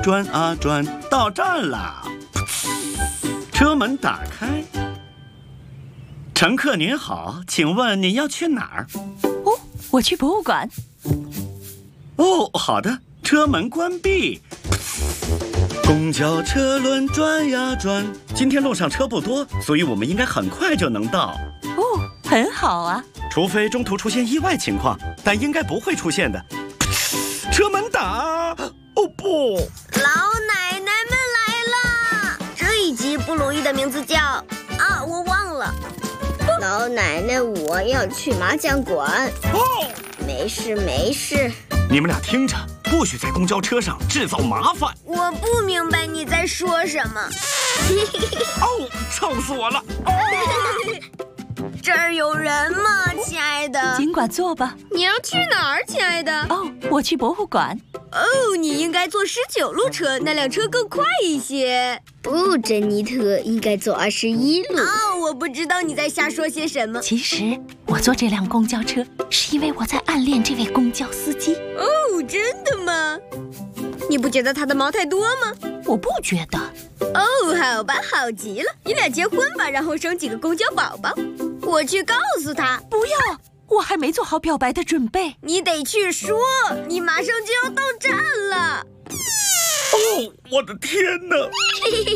转啊转，到站了。车门打开。乘客您好，请问您要去哪儿？ 哦，我去博物馆。 哦，好的，车门关闭。公交车轮转呀转，今天路上车不多，所以我们应该很快就能到。 哦，很好啊。 除非中途出现意外情况，但应该不会出现的。车门打，哦不！ 老奶奶们来了！这一集布鲁伊的名字叫我忘了。老奶奶，我要去麻将馆。 哦， 没事没事。 你们俩听着，不许在公交车上制造麻烦。 我不明白你在说什么。 哦，臭死我了！ 这儿有人吗，亲爱的？ 尽管坐吧。 你要去哪儿，亲爱的？ 哦，我去博物馆。 哦，你应该坐19路车，那辆车更快一些。不，珍妮特，应该坐21路。我不知道你在瞎说些什么。 其实我坐这辆公交车是因为我在暗恋这位公交司机。 哦，真的吗？你不觉得他的毛太多吗？ 我不觉得。 哦，好吧，好极了，你俩结婚吧，然后生几个公交宝宝。我去告诉他。 不要，我还没做好表白的准备。 你得去说，你马上就要到站了。 哦，我的天哪！